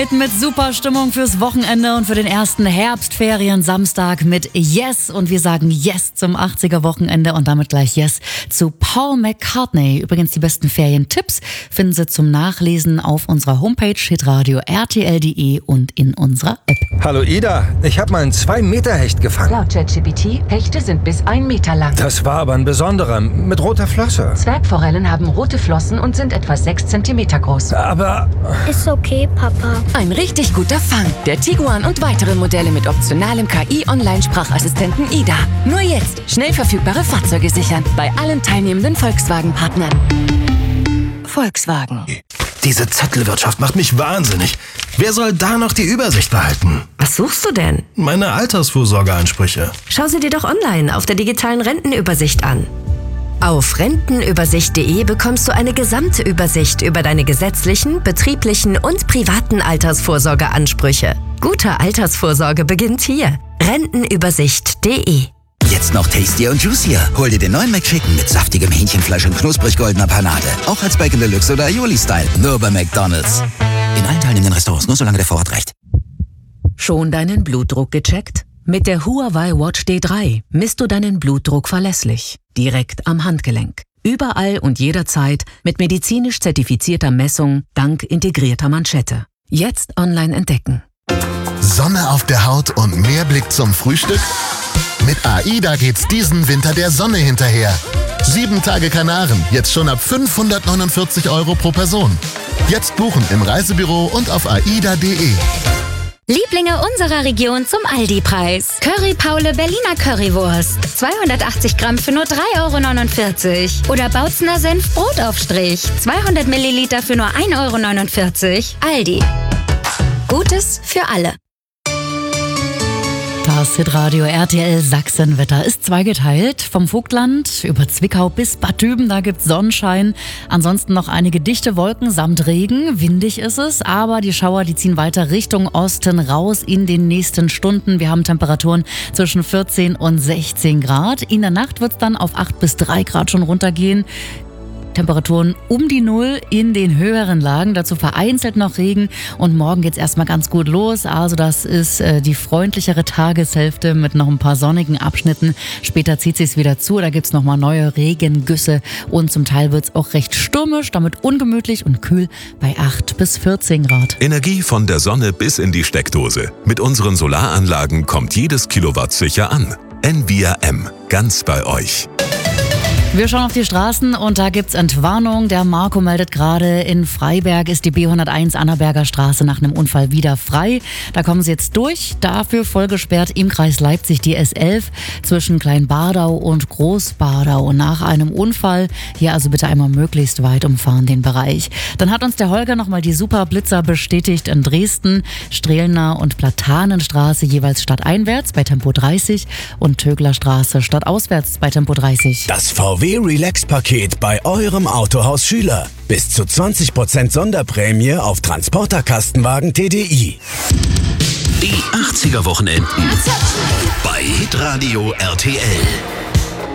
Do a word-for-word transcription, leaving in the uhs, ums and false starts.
Mit super Stimmung fürs Wochenende und für den ersten Herbstferien-Samstag mit Yes. Und wir sagen Yes zum achtziger-Wochenende und damit gleich Yes zu Paul McCartney. Übrigens die besten Ferientipps finden Sie zum Nachlesen auf unserer Homepage hitradio r t l punkt d e und in unserer App. Hallo Ida, ich habe mal einen zwei Meter Hecht gefangen. Laut ChatGPT, Hechte sind bis ein Meter lang. Das war aber ein besonderer, mit roter Flosse. Zwergforellen haben rote Flossen und sind etwa sechs Zentimeter groß. Aber... Ist okay, Papa. Ein richtig guter Fang. Der Tiguan und weitere Modelle mit optionalem K I-Online-Sprachassistenten Ida. Nur jetzt schnell verfügbare Fahrzeuge sichern. Bei allen teilnehmenden Volkswagen-Partnern. Volkswagen. Diese Zettelwirtschaft macht mich wahnsinnig. Wer soll da noch die Übersicht behalten? Was suchst du denn? Meine Altersvorsorgeansprüche. Schau sie dir doch online auf der digitalen Rentenübersicht an. Auf rentenübersicht punkt de bekommst du eine gesamte Übersicht über deine gesetzlichen, betrieblichen und privaten Altersvorsorgeansprüche. Gute Altersvorsorge beginnt hier. rentenübersicht punkt de. Jetzt noch tastier und juicier. Hol dir den neuen McChicken mit saftigem Hähnchenfleisch und knusprig goldener Panade. Auch als Bacon Deluxe oder Aioli-Style. Nur bei McDonald's. In allen teilnehmenden Restaurants, nur solange der Vorrat reicht. Schon deinen Blutdruck gecheckt? Mit der Huawei Watch D drei misst du deinen Blutdruck verlässlich. Direkt am Handgelenk. Überall und jederzeit mit medizinisch zertifizierter Messung dank integrierter Manschette. Jetzt online entdecken. Sonne auf der Haut und mehr Blick zum Frühstück? Mit AIDA geht's diesen Winter der Sonne hinterher. Sieben Tage Kanaren, jetzt schon ab fünfhundertneunundvierzig Euro pro Person. Jetzt buchen im Reisebüro und auf aida punkt de. Lieblinge unserer Region zum Aldi-Preis. Curry Paule Berliner Currywurst. zweihundertachtzig Gramm für nur drei Euro neunundvierzig. Oder Bautzener Senf Brotaufstrich. zweihundert Milliliter für nur ein Euro neunundvierzig. Aldi. Gutes für alle. Das Hitradio R T L Sachsenwetter ist zweigeteilt. Vom Vogtland über Zwickau bis Bad Düben, da gibt's Sonnenschein. Ansonsten noch einige dichte Wolken samt Regen. Windig ist es, aber die Schauer, die ziehen weiter Richtung Osten raus in den nächsten Stunden. Wir haben Temperaturen zwischen vierzehn und sechzehn Grad. In der Nacht wird's dann auf acht bis drei Grad schon runtergehen. Temperaturen um die Null in den höheren Lagen, dazu vereinzelt noch Regen und morgen geht's erstmal ganz gut los. Also das ist äh, die freundlichere Tageshälfte mit noch ein paar sonnigen Abschnitten. Später zieht sich's wieder zu, da gibt's nochmal neue Regengüsse und zum Teil wird's auch recht stürmisch, damit ungemütlich und kühl bei acht bis vierzehn Grad. Energie von der Sonne bis in die Steckdose. Mit unseren Solaranlagen kommt jedes Kilowatt sicher an. Envia M, ganz bei euch. Wir schauen auf die Straßen und da gibt's Entwarnung. Der Marco meldet gerade, in Freiberg ist die B hunderteins Annaberger Straße nach einem Unfall wieder frei. Da kommen Sie jetzt durch. Dafür vollgesperrt im Kreis Leipzig die S elf zwischen Kleinbardau und Großbardau nach einem Unfall. Hier also bitte einmal möglichst weit umfahren den Bereich. Dann hat uns der Holger nochmal die Superblitzer bestätigt in Dresden. Strehlener und Platanenstraße jeweils stadteinwärts bei Tempo dreißig und Töglerstraße stadtauswärts bei Tempo dreißig. Das V W Relax-Paket bei eurem Autohaus Schüler. Bis zu zwanzig Prozent Sonderprämie auf Transporterkastenwagen T D I. Die achtziger Wochenenden bei Hitradio R T L.